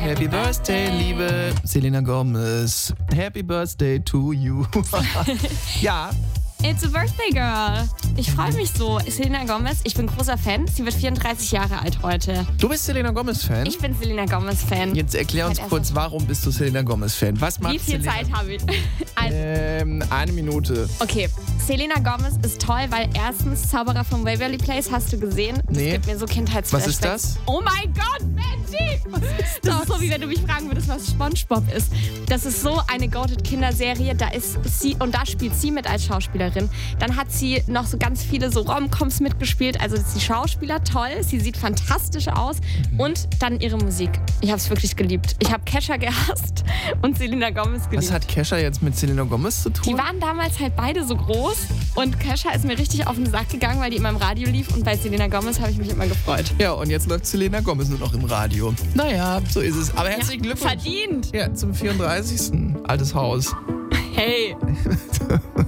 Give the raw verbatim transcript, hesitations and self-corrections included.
Happy Birthday, liebe Selena Gomez. Happy Birthday to you. Ja. It's a birthday girl. Ich freue mich so. Selena Gomez, ich bin großer Fan. Sie wird vierunddreißig Jahre alt heute. Du bist Selena Gomez-Fan? Ich bin Selena Gomez-Fan. Jetzt erklär uns Halt kurz, erst- warum bist du Selena Gomez-Fan? Was macht Wie viel Selena? Zeit habe ich? Also, Ähm, eine Minute. okay, Selena Gomez ist toll, weil erstens Zauberer vom Waverly Place, hast du gesehen? Das Nee. gibt mir so Kindheitsflashbacks. Was ist das? Oh mein Gott, Benji! Das ist so, wie wenn du mich fragen würdest, was SpongeBob ist. Das ist so eine Goated-Kinderserie, da ist sie, und da spielt sie mit als Schauspielerin. Dann hat sie noch so ganz viele so Rom-Coms mitgespielt, also ist die Schauspieler toll, sie sieht fantastisch aus und dann ihre Musik. Ich habe es wirklich geliebt. Ich habe Kesha gehasst und Selena Gomez geliebt. Was hat Kesha jetzt mit Selena Gomez zu tun? Die waren damals halt beide so groß und Kesha ist mir richtig auf den Sack gegangen, weil die immer im Radio lief und bei Selena Gomez habe ich mich immer gefreut. Ja, und jetzt läuft Selena Gomez nur noch im Radio. Naja, so ist es. Aber herzlichen Glückwunsch. Verdient! Ja, zum vierunddreißigsten Altes Haus. Hey!